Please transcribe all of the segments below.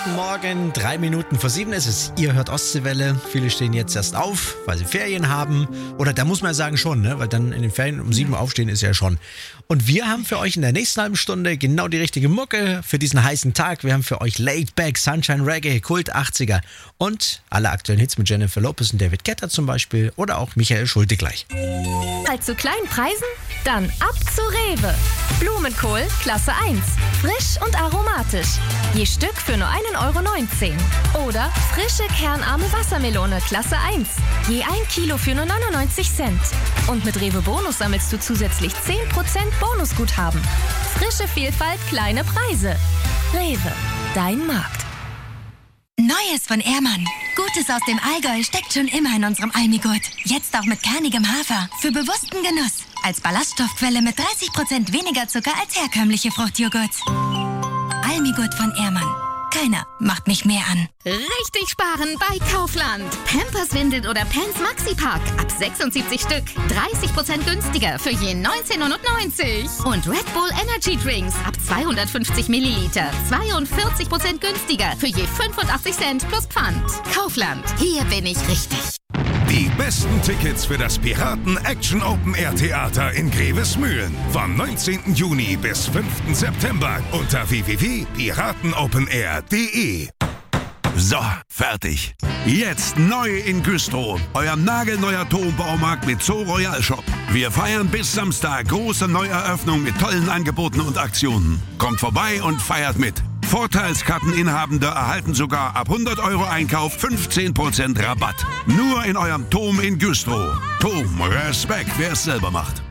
Guten Morgen, 3 Minuten vor 7 ist es. Ihr hört Ostseewelle. Viele stehen jetzt erst auf, weil sie Ferien haben. Oder da muss man ja sagen schon, ne? Weil dann in den Ferien um 7 Uhr aufstehen ist ja schon. Und wir haben für euch in der nächsten halben Stunde genau die richtige Mucke für diesen heißen Tag. Wir haben für euch Laid Back, Sunshine Reggae, Kult 80er und alle aktuellen Hits mit Jennifer Lopez und David Guetta zum Beispiel oder auch Michael Schulte gleich. Halt zu kleinen Preisen? Dann ab zu Rewe. Blumenkohl Klasse 1. Frisch und aromatisch. Je Stück für nur 1,19 €. Oder frische kernarme Wassermelone Klasse 1. Je 1 Kilo für nur 99 Cent. Und mit Rewe Bonus sammelst du zusätzlich 10% Bonusguthaben. Frische Vielfalt, kleine Preise. Rewe, dein Markt. Neues von Ehrmann. Gutes aus dem Allgäu steckt schon immer in unserem Almigurt. Jetzt auch mit kernigem Hafer. Für bewussten Genuss. Als Ballaststoffquelle mit 30% weniger Zucker als herkömmliche Fruchtjoghurt. Almigurt von Ehrmann. Keiner macht mich mehr an. Richtig sparen bei Kaufland. Pampers-Windeln oder Pants Maxi-Pack ab 76 Stück. 30% günstiger für je 19,90 €. Und Red Bull Energy Drinks ab 250 Milliliter. 42% günstiger für je 85 Cent plus Pfand. Kaufland. Hier bin ich richtig. Die besten Tickets für das Piraten Action Open Air Theater in Grevesmühlen vom 19. Juni bis 5. September unter www.piratenopenair.de. So, fertig. Jetzt neu in Güstrow. Euer nagelneuer Turmbaumarkt mit Zoo Royal Shop. Wir feiern bis Samstag große Neueröffnung mit tollen Angeboten und Aktionen. Kommt vorbei und feiert mit. Vorteilskarteninhabende erhalten sogar ab 100 € Einkauf 15% Rabatt. Nur in eurem Turm in Güstrow. Turm, Respekt, wer es selber macht.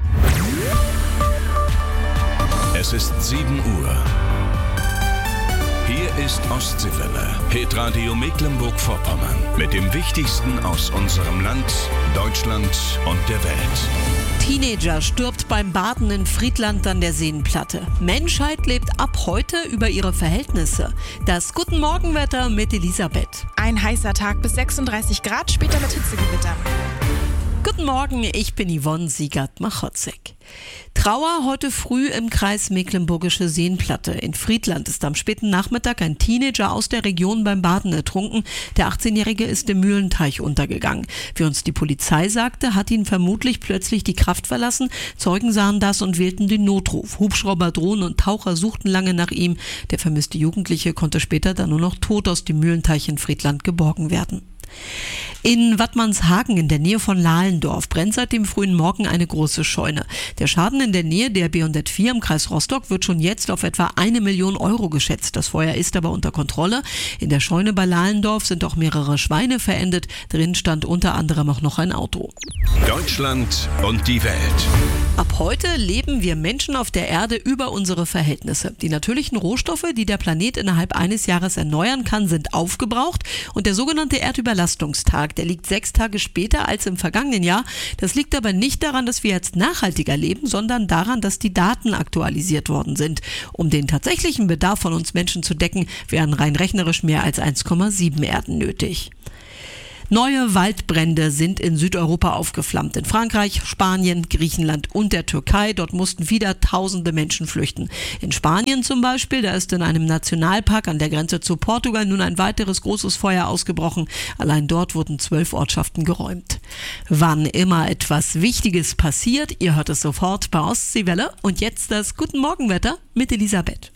Es ist 7 Uhr. Hier ist Ostseewelle, Hitradio Mecklenburg-Vorpommern. Mit dem Wichtigsten aus unserem Land, Deutschland und der Welt. Teenager stirbt beim Baden in Friedland an der Seenplatte. Menschheit lebt ab heute über ihre Verhältnisse. Das Guten Morgenwetter mit Elisabeth. Ein heißer Tag bis 36 Grad, später mit Hitzegewitter. Guten Morgen, ich bin Yvonne Siegert-Machotzek. Trauer heute früh im Kreis Mecklenburgische Seenplatte. In Friedland ist am späten Nachmittag ein Teenager aus der Region beim Baden ertrunken. Der 18-Jährige ist im Mühlenteich untergegangen. Wie uns die Polizei sagte, hat ihn vermutlich plötzlich die Kraft verlassen. Zeugen sahen das und wählten den Notruf. Hubschrauber, Drohnen und Taucher suchten lange nach ihm. Der vermisste Jugendliche konnte später dann nur noch tot aus dem Mühlenteich in Friedland geborgen werden. In Wattmannshagen in der Nähe von Lahlendorf brennt seit dem frühen Morgen eine große Scheune. Der Schaden in der Nähe der B104 im Kreis Rostock wird schon jetzt auf etwa 1 Million € geschätzt. Das Feuer ist aber unter Kontrolle. In der Scheune bei Lahlendorf sind auch mehrere Schweine verendet. Drin stand unter anderem auch noch ein Auto. Deutschland und die Welt. Ab heute leben wir Menschen auf der Erde über unsere Verhältnisse. Die natürlichen Rohstoffe, die der Planet innerhalb eines Jahres erneuern kann, sind aufgebraucht und der sogenannte Erdüberlastungstag, der liegt 6 Tage später als im vergangenen Jahr. Das liegt aber nicht daran, dass wir jetzt nachhaltiger leben, sondern daran, dass die Daten aktualisiert worden sind. Um den tatsächlichen Bedarf von uns Menschen zu decken, wären rein rechnerisch mehr als 1,7 Erden nötig. Neue Waldbrände sind in Südeuropa aufgeflammt. In Frankreich, Spanien, Griechenland und der Türkei. Dort mussten wieder tausende Menschen flüchten. In Spanien zum Beispiel, da ist in einem Nationalpark an der Grenze zu Portugal nun ein weiteres großes Feuer ausgebrochen. Allein dort wurden 12 Ortschaften geräumt. Wann immer etwas Wichtiges passiert, ihr hört es sofort bei Ostseewelle. Und jetzt das Guten Morgenwetter mit Elisabeth.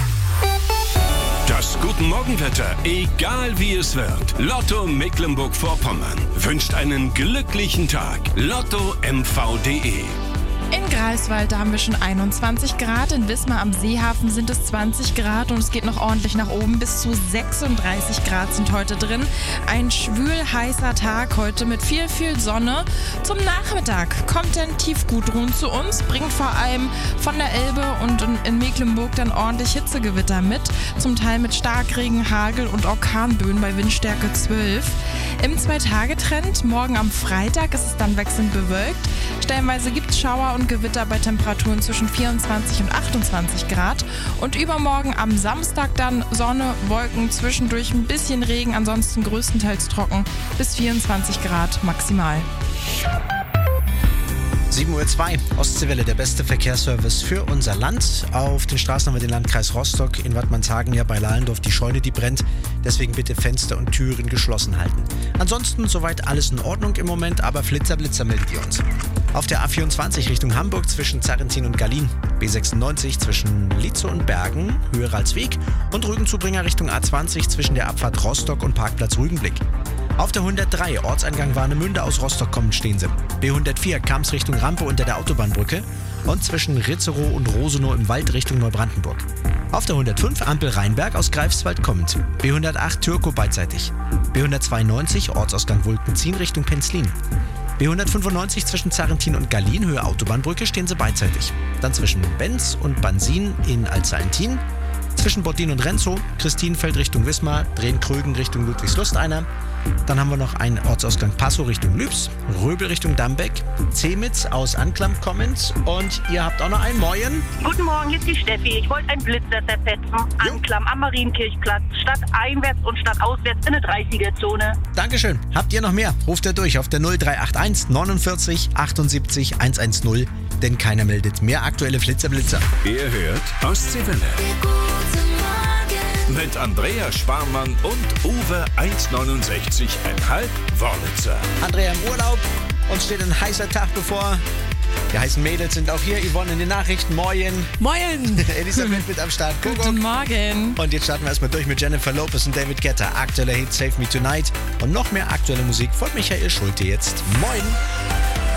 Das Guten Morgenwetter, egal wie es wird. Lotto Mecklenburg-Vorpommern wünscht einen glücklichen Tag. LottoMV.de. In Greifswald, da haben wir schon 21 Grad. In Wismar am Seehafen sind es 20 Grad und es geht noch ordentlich nach oben. Bis zu 36 Grad sind heute drin. Ein schwül heißer Tag heute mit viel Sonne. Zum Nachmittag kommt dann Tiefgudrun zu uns, bringt vor allem von der Elbe und in Mecklenburg dann ordentlich Hitzegewitter mit. Zum Teil mit Starkregen, Hagel und Orkanböen bei Windstärke 12. Im 2-Tage-Trend, morgen am Freitag ist es dann wechselnd bewölkt. Stellenweise gibt es Schauer und Gewitter bei Temperaturen zwischen 24 und 28 Grad. Und übermorgen am Samstag dann Sonne, Wolken, zwischendurch ein bisschen Regen, ansonsten größtenteils trocken, bis 24 Grad maximal. 7:02 Uhr, Ostseewelle, der beste Verkehrsservice für unser Land. Auf den Straßen haben wir den Landkreis Rostock, in Wattmannshagen, ja bei Lahlendorf die Scheune, die brennt. Deswegen bitte Fenster und Türen geschlossen halten. Ansonsten soweit alles in Ordnung im Moment, aber Blitzer meldet ihr uns. Auf der A24 Richtung Hamburg zwischen Zarrentin und Gallien, B96 zwischen Lietzow und Bergen, Höhe Ralsweg und Rügenzubringer Richtung A20 zwischen der Abfahrt Rostock und Parkplatz Rügenblick. Auf der 103 Ortseingang Warnemünde aus Rostock kommend stehen sie. B104 Kams Richtung Rampe unter der Autobahnbrücke und zwischen Ritzerow und Rosenow im Wald Richtung Neubrandenburg. Auf der 105 Ampel Rheinberg aus Greifswald kommend. B108 Türkow beidseitig. B192 Ortsausgang Wulpenzin Richtung Penzlin. B195 zwischen Zarrentin und Gallien Höhe Autobahnbrücke stehen sie beidseitig. Dann zwischen Benz und Bansin in Alzeilentin. Zwischen Bottin und Renzow, Christinenfeld Richtung Wismar, Drehen-Krögen Richtung Ludwigslust einer. Dann haben wir noch einen Ortsausgang Passow Richtung Lübs, Röbel Richtung Dambeck, Zemitz aus Anklam kommend und ihr habt auch noch einen Moin. Guten Morgen, hier ist die Steffi. Ich wollte einen Blitzer zersetzen. Anklam am Marienkirchplatz, stadteinwärts und stadtauswärts in eine 30er-Zone. Dankeschön. Habt ihr noch mehr? Ruft ihr durch auf der 0381 49 78 110, denn keiner meldet mehr aktuelle Blitzer. Ihr hört Ostseewelle. Mit Andrea Sparmann und Uwe 1,69,5 Wörlitzer. Andrea im Urlaub, uns steht ein heißer Tag bevor. Die heißen Mädels sind auch hier. Yvonne in den Nachrichten. Moin. Moin. Elisabeth mit am Start. Guten Morgen. Und jetzt starten wir erstmal durch mit Jennifer Lopez und David Guetta. Aktueller Hit Save Me Tonight. Und noch mehr aktuelle Musik von Michael Schulte jetzt. Moin.